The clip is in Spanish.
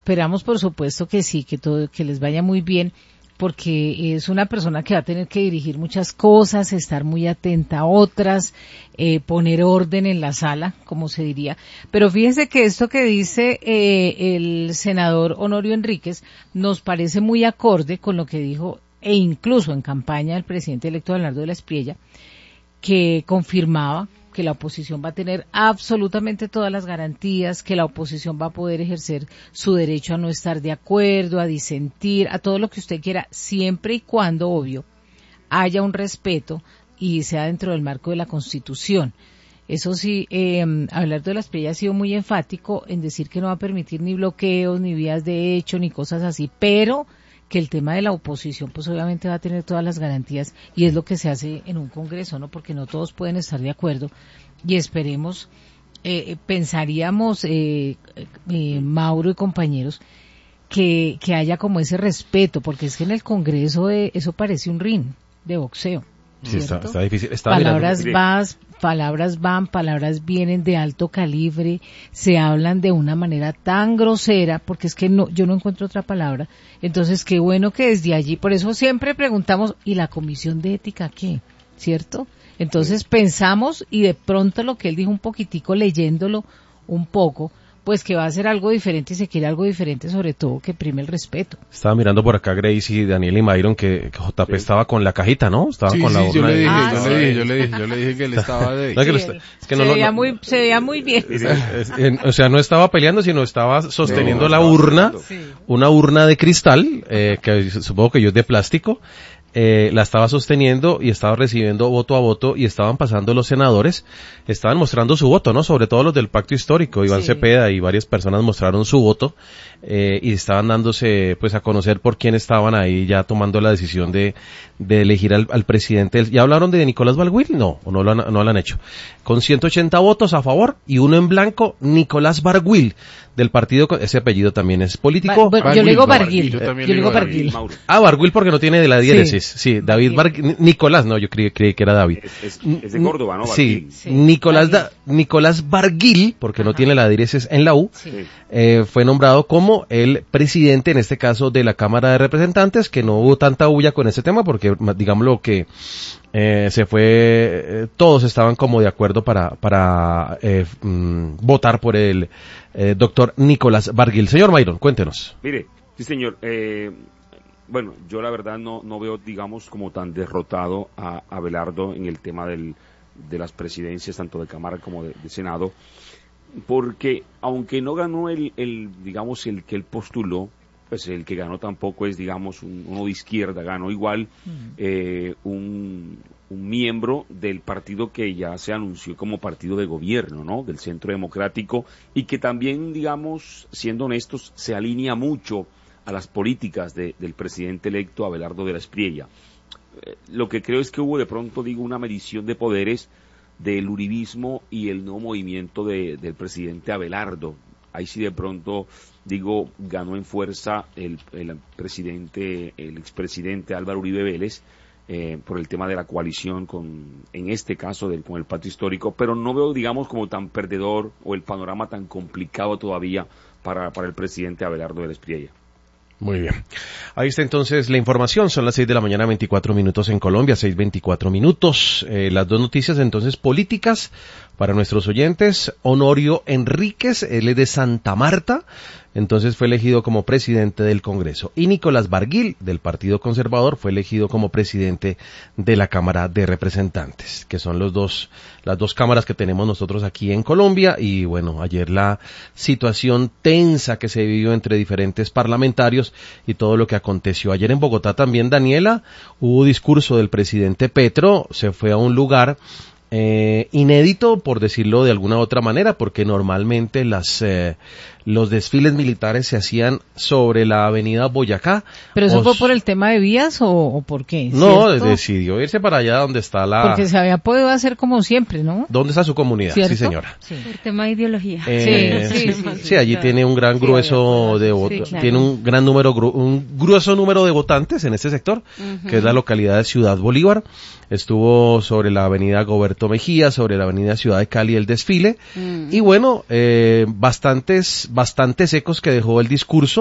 Esperamos, por supuesto, que sí, que todo, que les vaya muy bien, porque es una persona que va a tener que dirigir muchas cosas, estar muy atenta a otras, poner orden en la sala, como se diría. Pero fíjese que esto que dice el senador Honorio Enríquez nos parece muy acorde con lo que dijo, e incluso en campaña el presidente electo Abelardo de la Espriella, que confirmaba que la oposición va a tener absolutamente todas las garantías, que la oposición va a poder ejercer su derecho a no estar de acuerdo, a disentir, a todo lo que usted quiera, siempre y cuando, obvio, haya un respeto y sea dentro del marco de la Constitución. Eso sí, Abelardo de la Espriella ha sido muy enfático en decir que no va a permitir ni bloqueos, ni vías de hecho, ni cosas así, pero que el tema de la oposición pues obviamente va a tener todas las garantías y es lo que se hace en un congreso, ¿no? Porque no todos pueden estar de acuerdo y esperemos, pensaríamos, Mauro y compañeros, que haya como ese respeto, porque es que en el congreso eso parece un ring de boxeo. Sí, está difícil. Palabras van, palabras vienen de alto calibre, se hablan de una manera tan grosera, porque es que yo no encuentro otra palabra. Entonces, qué bueno que desde allí, por eso siempre preguntamos, ¿y la comisión de ética qué? ¿Cierto? Entonces pensamos, y de pronto lo que él dijo un poquitico, leyéndolo un poco, pues que va a ser algo diferente y se quiere algo diferente, sobre todo que prime el respeto. Estaba mirando por acá Grace y Daniel y Myron que JP estaba con la cajita, ¿no? Estaba con la yo le dije que él estaba de... Se veía muy bien. O sea, no estaba peleando, sino estaba sosteniendo la urna, una urna de cristal, que supongo que yo es de plástico. La estaba sosteniendo y estaba recibiendo voto a voto y estaban pasando los senadores, estaban mostrando su voto, ¿no? Sobre todo los del pacto histórico, Iván Cepeda y varias personas mostraron su voto, y estaban dándose pues a conocer por quién estaban ahí ya tomando la decisión de elegir al presidente. ¿Ya hablaron de Nicolás Barguil? No lo han hecho. Con 180 votos a favor y uno en blanco, Nicolás Barguil, del partido, ese apellido también es político. Yo le digo Barguil. Yo le digo Barguil. Barguil porque no tiene de la diéresis. Sí, David Barguil. Nicolás, no, yo creí que era David. Es de Córdoba, ¿no? Sí, Nicolás Barguil, porque no tiene la diéresis en la U, fue nombrado como el presidente, en este caso, de la Cámara de Representantes, que no hubo tanta bulla con ese tema, porque, digámoslo que todos estaban como de acuerdo para votar por el doctor Nicolás Barguil. Señor Myron, cuéntenos. Mire, sí señor, bueno, yo la verdad no veo, digamos, como tan derrotado a Abelardo en el tema de las presidencias, tanto de Cámara como de Senado, porque aunque no ganó digamos, el que él postuló, pues el que ganó tampoco es, digamos, uno de izquierda, ganó igual un miembro del partido que ya se anunció como partido de gobierno, ¿no? Del Centro Democrático, y que también, digamos, siendo honestos, se alinea mucho a las políticas del presidente electo Abelardo de la Espriella. Lo que creo es que hubo de pronto, una medición de poderes del uribismo y el nuevo movimiento del presidente Abelardo. Ahí sí de pronto, ganó en fuerza el expresidente Álvaro Uribe Vélez, por el tema de la coalición en este caso con el pacto histórico, pero no veo, digamos, como tan perdedor o el panorama tan complicado todavía para el presidente Abelardo de la Espriella. Muy bien. Ahí está entonces la información. Son las 6 de la mañana, 24 minutos en Colombia, 6:24 minutos. Las dos noticias entonces políticas para nuestros oyentes. Honorio Enríquez, él es de Santa Marta, entonces fue elegido como presidente del Congreso. Y Nicolás Barguil, del Partido Conservador, fue elegido como presidente de la Cámara de Representantes, que son las dos cámaras que tenemos nosotros aquí en Colombia. Y bueno, ayer la situación tensa que se vivió entre diferentes parlamentarios y todo lo que aconteció. Ayer en Bogotá también, Daniela, hubo discurso del presidente Petro, se fue a un lugar inédito, por decirlo de alguna otra manera, porque normalmente los desfiles militares se hacían sobre la avenida Boyacá. ¿Pero eso fue por el tema de vías o por qué? No, decidió irse para allá donde está Porque se había podido hacer como siempre, ¿no? ¿Dónde está su comunidad? ¿Cierto? Sí, señora. Sí. Por tema de ideología. Sí, allí claro. Tiene un gran grueso de votos, claro. Tiene un grueso número de votantes en este sector, que es la localidad de Ciudad Bolívar. Estuvo sobre la avenida Goberto Mejía, sobre la avenida Ciudad de Cali el desfile, y bueno, bastantes bastante secos que dejó el discurso